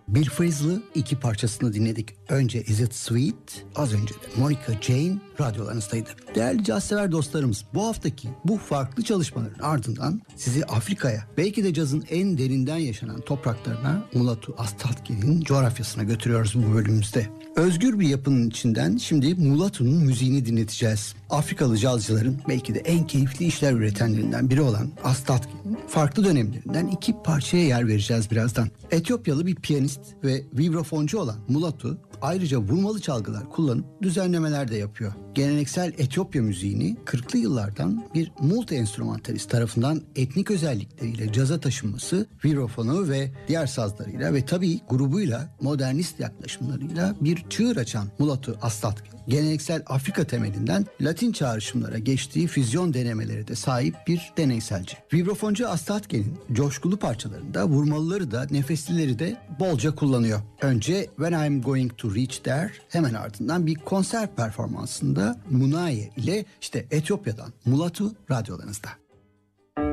Bill Frisell'ı iki parçasını dinledik. Önce Is It Sweet, az önce de Monica Jane radyolarınızdaydı. Değerli cazsever dostlarımız, bu haftaki bu farklı çalışmaların ardından sizi Afrika'ya, belki de cazın en derinden yaşanan topraklarına, Mulatu Astatke'nin coğrafyasına götürüyoruz bu bölümümüzde. Özgür bir yapının içinden şimdi Mulatu'nun müziğini dinleteceğiz. Afrikalı cazcıların belki de en keyifli işler üretenlerinden biri olan Astatke'nin farklı dönemlerinden iki parçaya yer vereceğiz birazdan. Etiyopyalı bir piyanist ve vibrafoncu olan Mulatu ayrıca vurmalı çalgılar kullanıp düzenlemeler de yapıyor. Geleneksel Etiyopya müziğini 40'lı yıllardan bir multi enstrümantalist tarafından etnik özellikleriyle caza taşınması, vibrafonu ve diğer sazlarıyla ve tabii grubuyla modernist yaklaşımlarıyla bir çığır açan Mulatu Astatke, geleneksel Afrika temelinden Latin çağrışımlara geçtiği füzyon denemeleri de sahip bir deneyselci. Vibrafoncu Astatke'nin coşkulu parçalarında vurmalıları da nefeslileri de bolca kullanıyor. Önce When I'm Going to Reach There, hemen ardından bir konser performansında Munaye ile işte Etiyopya'dan Mulatu radyolarınızda.